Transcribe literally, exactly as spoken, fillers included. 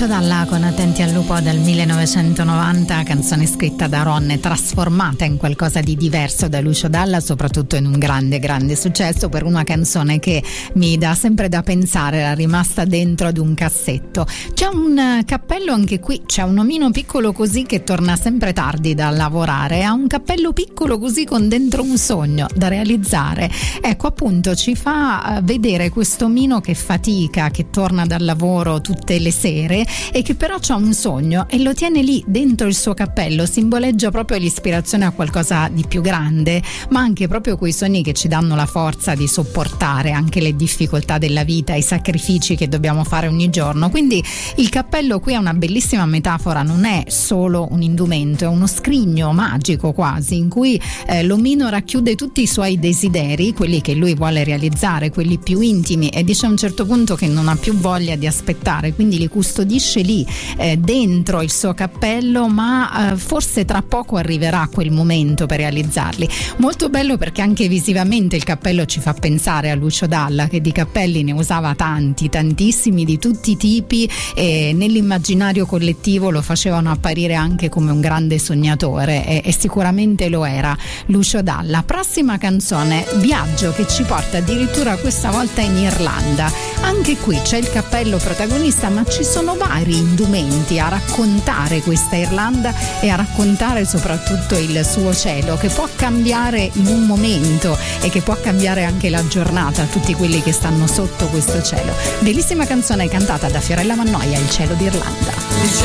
Lucio Dalla con Attenti al lupo del millenovecentonovanta, canzone scritta da Ron, trasformata in qualcosa di diverso da Lucio Dalla, soprattutto in un grande grande successo per una canzone che mi dà sempre da pensare, era rimasta dentro ad un cassetto. C'è un cappello anche qui, c'è un omino piccolo così che torna sempre tardi da lavorare, ha un cappello piccolo così con dentro un sogno da realizzare. Ecco, appunto, ci fa vedere questo omino che fatica, che torna dal lavoro tutte le sere e che però c'ha un sogno e lo tiene lì dentro il suo cappello. Simboleggia proprio l'ispirazione a qualcosa di più grande, ma anche proprio quei sogni che ci danno la forza di sopportare anche le difficoltà della vita, i sacrifici che dobbiamo fare ogni giorno. Quindi il cappello qui è una bellissima metafora, non è solo un indumento, è uno scrigno magico quasi, in cui eh, l'omino racchiude tutti i suoi desideri, quelli che lui vuole realizzare, quelli più intimi, e dice a un certo punto che non ha più voglia di aspettare, quindi li custodisce lì eh, dentro il suo cappello, ma eh, forse tra poco arriverà quel momento per realizzarli. Molto bello perché anche visivamente il cappello ci fa pensare a Lucio Dalla, che di cappelli ne usava tanti, tantissimi, di tutti i tipi, e nell'immaginario collettivo lo facevano apparire anche come un grande sognatore, e, e sicuramente lo era Lucio Dalla. Prossima canzone, Viaggio, che ci porta addirittura questa volta in Irlanda. Anche qui c'è il cappello protagonista, ma ci sono vari indumenti a raccontare questa Irlanda e a raccontare soprattutto il suo cielo, che può cambiare in un momento e che può cambiare anche la giornata a tutti quelli che stanno sotto questo cielo. Bellissima canzone cantata da Fiorella Mannoia, Il cielo d'Irlanda.